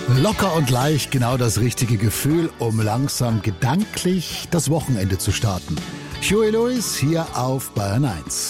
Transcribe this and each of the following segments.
Locker und leicht, genau das richtige Gefühl, um langsam gedanklich das Wochenende zu starten. Huey Lewis hier auf Bayern 1.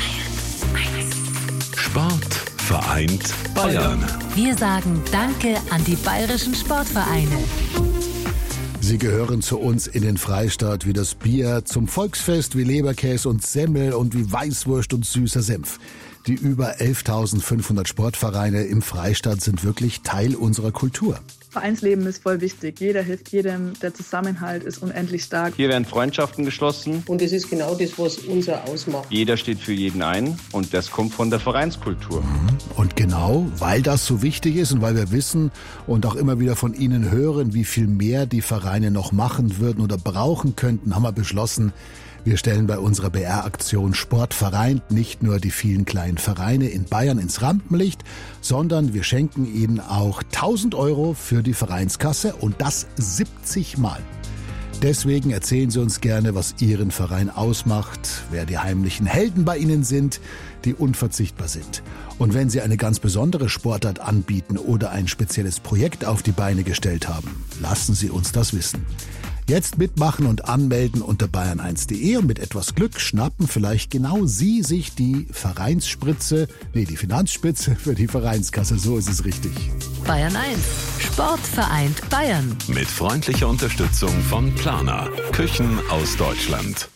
Sport vereint Bayern. Wir sagen Danke an die bayerischen Sportvereine. Sie gehören zu uns in den Freistaat wie das Bier, zum Volksfest wie Leberkäse und Semmel und wie Weißwurst und süßer Senf. Die über 11.500 Sportvereine im Freistaat sind wirklich Teil unserer Kultur. Vereinsleben ist voll wichtig. Jeder hilft jedem. Der Zusammenhalt ist unendlich stark. Hier werden Freundschaften geschlossen. Und das ist genau das, was unser ausmacht. Jeder steht für jeden ein und das kommt von der Vereinskultur. Und genau, weil das so wichtig ist und weil wir wissen und auch immer wieder von Ihnen hören, wie viel mehr die Vereine noch machen würden oder brauchen könnten, haben wir beschlossen, wir stellen bei unserer BR-Aktion Sport vereint nicht nur die vielen kleinen Vereine in Bayern ins Rampenlicht, sondern wir schenken ihnen auch 1.000 € für die Vereinskasse und das 70 Mal. Deswegen erzählen Sie uns gerne, was Ihren Verein ausmacht, wer die heimlichen Helden bei Ihnen sind, die unverzichtbar sind. Und wenn Sie eine ganz besondere Sportart anbieten oder ein spezielles Projekt auf die Beine gestellt haben, lassen Sie uns das wissen. Jetzt mitmachen und anmelden unter bayern1.de und mit etwas Glück schnappen vielleicht genau Sie sich die die Finanzspritze für die Vereinskasse, so ist es richtig. Bayern 1, Sport vereint Bayern. Mit freundlicher Unterstützung von Plana, Küchen aus Deutschland.